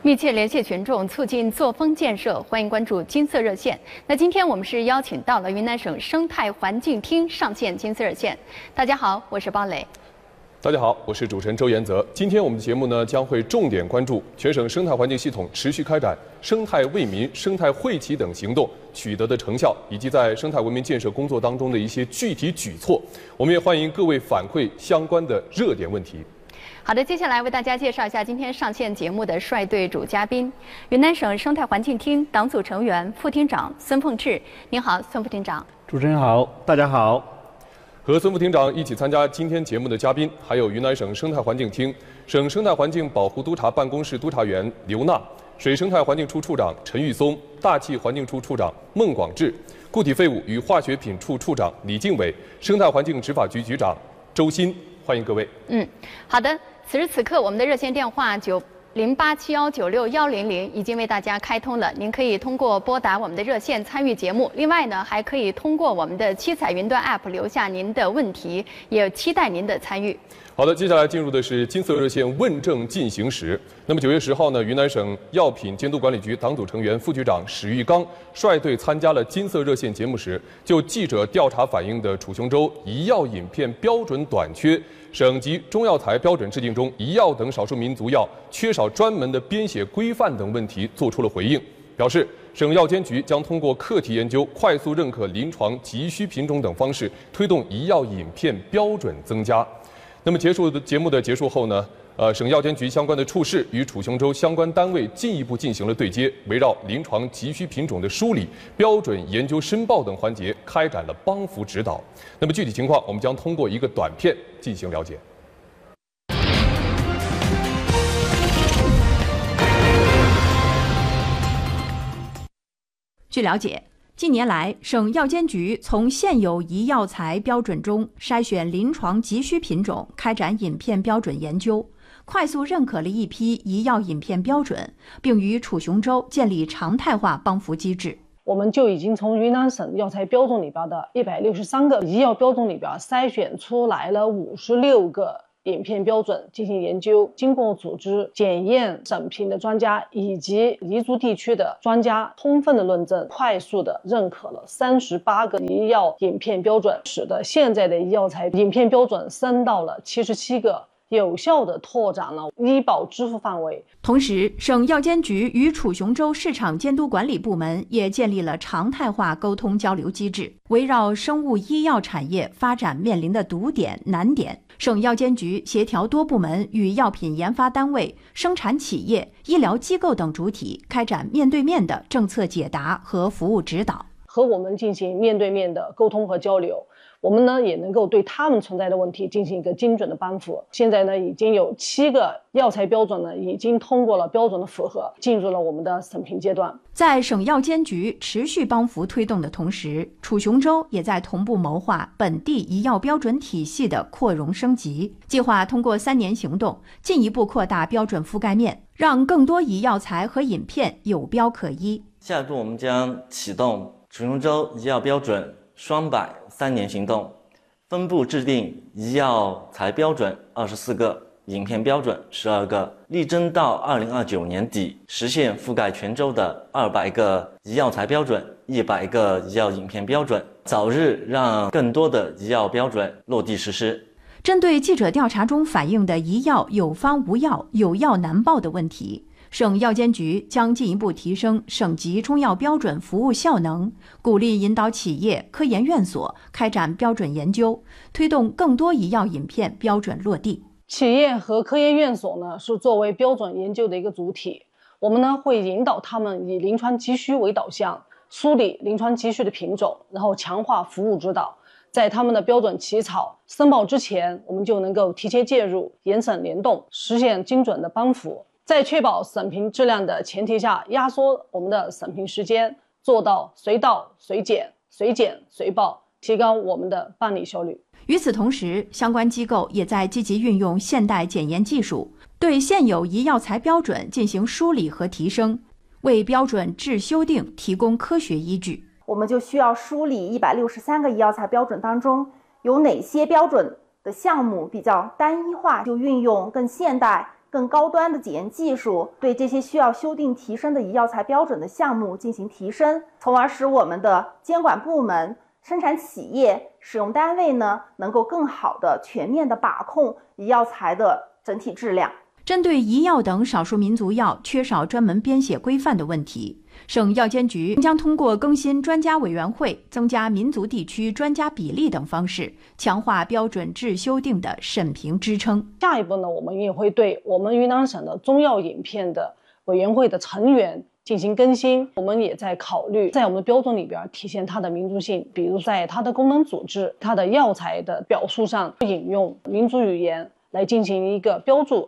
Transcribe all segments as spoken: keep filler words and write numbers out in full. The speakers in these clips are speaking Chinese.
密切联系群众，促进作风建设，欢迎关注金色热线。那今天我们是邀请到了云南省生态环境厅上线金色热线。大家好，我是包磊。 大家好，我是主持人周延泽。今天我们的节目呢将会重点关注全省生态环境系统持续开展生态为民、生态惠企等行动取得的成效，以及在生态文明建设工作当中的一些具体举措。我们也欢迎各位反馈相关的热点问题。 好的，接下来为大家介绍一下今天上线节目的率队主嘉宾，云南省生态环境厅党组成员、副厅长孙凤志。您好，孙副厅长。 主持人好，大家好。 和孙副厅长一起参加今天节目的嘉宾，还有云南省生态环境厅省生态环境保护督察办公室督察员刘娜、水生态环境处处长陈玉松、大气环境处处长孟广志、固体废物与化学品处处长李敬伟、生态环境执法局局长周鑫。欢迎各位。 嗯，好的。此时此刻，我们的热线电话九零八七幺九六幺零零已经为大家开通了，您可以通过拨打我们的热线参与节目。另外呢，还可以通过我们的七彩云端 App 留下您的问题，也期待您的参与。 好的，接下来进入的是金色热线问政进行时。那么九月十号呢，云南省药品监督管理局党组成员、副局长史玉刚率队参加了金色热线节目时，就记者调查反映的楚雄州医药饮片标准短缺、省级中药材标准制定中医药等少数民族药缺少专门的编写规范等问题作出了回应，表示省药监局将通过课题研究、快速认可临床急需品种等方式，推动医药饮片标准增加。那么结束的节目的结束后呢，呃，省药监局相关的处室与楚雄州相关单位进一步进行了对接，围绕临床急需品种的梳理、标准研究申报等环节开展了帮扶指导。那么具体情况，我们将通过一个短片进行了解。 据了解，近年来，省药监局从现有医药材标准中筛选临床急需品种，开展饮片标准研究，快速认可了一批医药饮片标准，并于楚雄州建立常态化帮扶机制。 我们就已经从云南省药材标准里边的一百六十三个医药标准里边筛选出来了五十六个饮片标准进行研究，经过组织检验审评的专家以及彝族地区的专家充分的论证，快速的认可了三十八个医药饮片标准，使得现在的医药材饮片标准升到了七十七个，有效地拓展了医保支付范围。 同时，省药监局与楚雄州市场监督管理部门也建立了常态化沟通交流机制，围绕生物医药产业发展面临的堵点、难点，省药监局协调多部门与药品研发单位、生产企业、医疗机构等主体开展面对面的政策解答和服务指导， 和我们进行面对面的沟通和交流。我们呢也能够对他们存在的问题进行一个精准的帮扶。现在呢已经有七个药材标准呢已经通过了标准的符合，进入了我们的审评阶段。 在省药监局持续帮扶推动的同时，楚雄州也在同步谋划本地医药标准体系的扩容升级，计划通过三年行动进一步扩大标准覆盖面，让更多医药材和饮片有标可依。 下一步我们将启动楚雄州医药标准双百三年行动，分步制定医药材标准二十四个，饮片标准十二个，力争到二零二九年底实现覆盖全州的二百个医药材标准、一百个医药饮片标准，早日让更多的医药标准落地实施。 针对记者调查中反映的医药有方无药、有药难报的问题，省药监局将进一步提升省级中药标准服务效能，鼓励引导企业、科研院所开展标准研究，推动更多医药饮片标准落地。 企业和科研院所呢是作为标准研究的一个主体，我们呢会引导他们以临床急需为导向，梳理临床急需的品种，然后强化服务指导。在他们的标准起草、申报之前，我们就能够提前介入，严审联动，实现精准的帮扶。在确保审评质量的前提下，压缩我们的审评时间，做到随到随检、随检随报，提高我们的办理效率。 与此同时，相关机构也在积极运用现代检验技术，对现有医药材标准进行梳理和提升，为标准制修订提供科学依据。 我们就需要梳理一百六十三个医药材标准当中有哪些标准的项目比较单一化，就运用更现代、 更高端的检验技术，对这些需要修订提升的医药材标准的项目进行提升，从而使我们的监管部门、生产企业、使用单位呢，能够更好的、全面的把控医药材的整体质量。 针对医药等少数民族药缺少专门编写规范的问题，省药监局将通过更新专家委员会、增加民族地区专家比例等方式，强化标准制修订的审评支撑。 下一步呢，我们也会对我们云南省的中药饮片的委员会的成员进行更新。我们也在考虑在我们的标准里边体现它的民族性，比如在它的功能组织、它的药材的表述上引用民族语言来进行一个标注。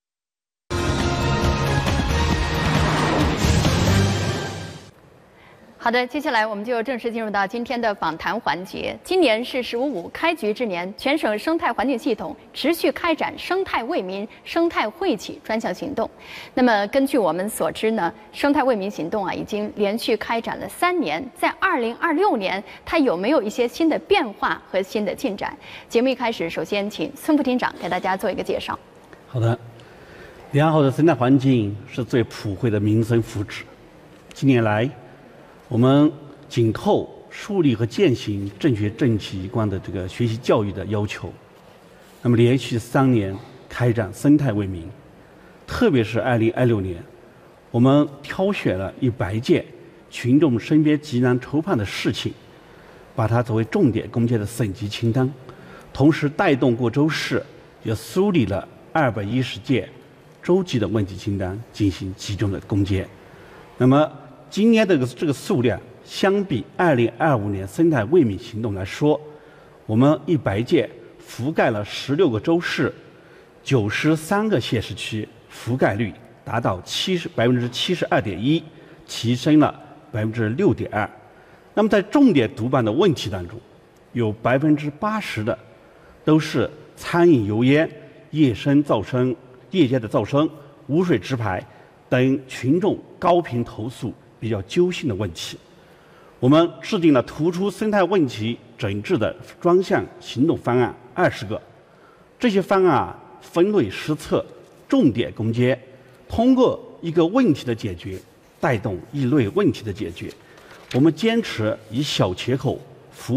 好的，接下来我们就正式进入到今天的访谈环节。今年是“十五五”开局之年，全省生态环境系统持续开展生态为民、生态惠企专项行动。那么，根据我们所知呢，生态为民行动啊，已经连续开展了三年。在二零二六年，它有没有一些新的变化和新的进展？节目一开始，首先请孙副厅长给大家做一个介绍。 好的，良好的生态环境是最普惠的民生福祉。近年来，我们紧扣树立和践行正确正气一贯的这个学习教育的要求，那么连续三年开展生态为民，特别是二零二六年，我们挑选了一百件群众身边急难愁盼的事情，把它作为重点攻坚的省级清单，同时带动各州市也梳理了二百一十件州级的问题清单进行集中的攻坚。那么今年的这个数量，相比二零二五年生态为民行动来说，我们一百件覆盖了十六个州市，九十三个县市区，覆盖率达到七十百分之七十二点一，提升了百分之六点二。那么在重点督办的问题当中，有百分之八十的都是餐饮油烟、夜生噪声、夜间的噪声、污水直排等群众高频投诉比较揪心的问题。我们制定了突出生态问题整治的专项行动方案二十个，这些方案啊分类施策，重点攻坚，通过一个问题的解决，带动一类问题的解决。我们坚持以小切口、